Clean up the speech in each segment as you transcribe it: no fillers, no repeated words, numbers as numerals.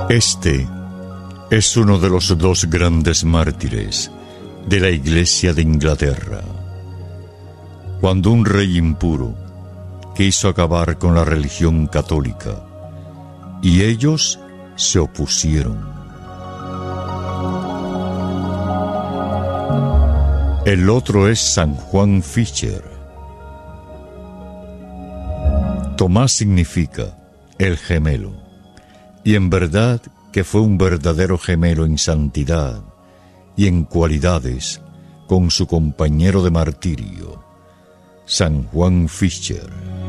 Este es uno de los dos grandes mártires de la Iglesia de Inglaterra. Cuando un rey impuro quiso acabar con la religión católica y ellos se opusieron. El otro es San Juan Fisher. Tomás significa el gemelo, y en verdad que fue un verdadero gemelo en santidad y en cualidades con su compañero de martirio, San Juan Fisher.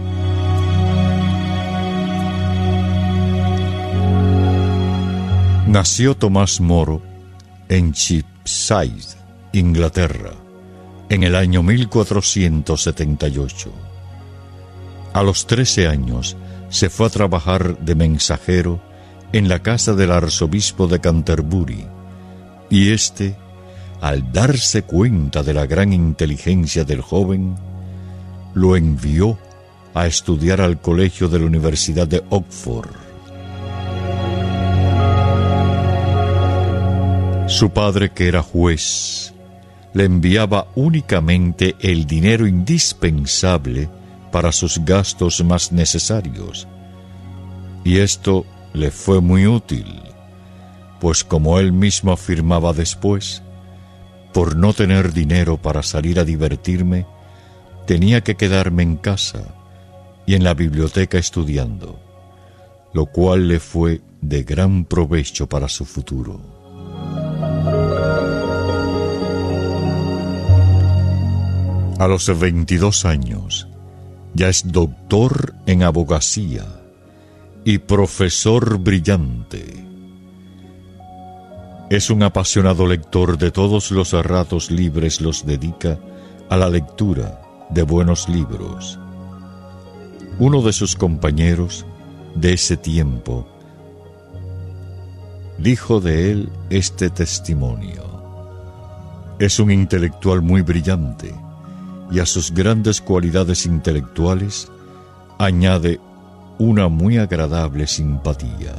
Nació Tomás Moro en Cheapside, Inglaterra, en el año 1478. A los 13 años se fue a trabajar de mensajero en la casa del arzobispo de Canterbury, y éste, al darse cuenta de la gran inteligencia del joven, lo envió a estudiar al colegio de la Universidad de Oxford. Su padre, que era juez, le enviaba únicamente el dinero indispensable para sus gastos más necesarios, y esto le fue muy útil, pues como él mismo afirmaba después, por no tener dinero para salir a divertirme, tenía que quedarme en casa y en la biblioteca estudiando, lo cual le fue de gran provecho para su futuro. A los 22 años, ya es doctor en abogacía y profesor brillante. Es un apasionado lector, de todos los ratos libres los dedica a la lectura de buenos libros. Uno de sus compañeros de ese tiempo dijo de él este testimonio: es un intelectual muy brillante, y a sus grandes cualidades intelectuales añade una muy agradable simpatía.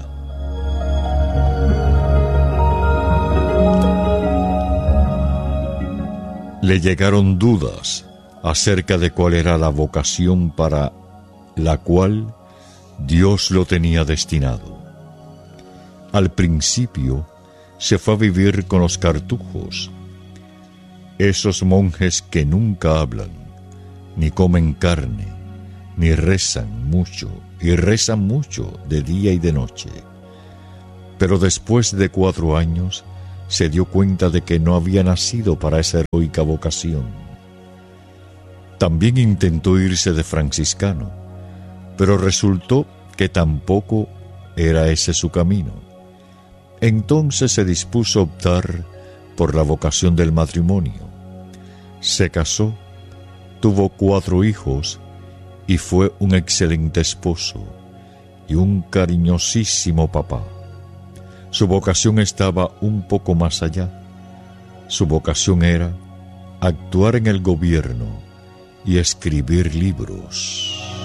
Le llegaron dudas acerca de cuál era la vocación para la cual Dios lo tenía destinado. Al principio se fue a vivir con los cartujos, esos monjes que nunca hablan, ni comen carne, ni rezan mucho, y rezan mucho de día y de noche. Pero después de 4 años se dio cuenta de que no había nacido para esa heroica vocación. También intentó irse de franciscano, pero resultó que tampoco era ese su camino. Entonces se dispuso a optar por la vocación del matrimonio. Se casó, tuvo 4 hijos y fue un excelente esposo y un cariñosísimo papá. Su vocación estaba un poco más allá. Su vocación era actuar en el gobierno y escribir libros.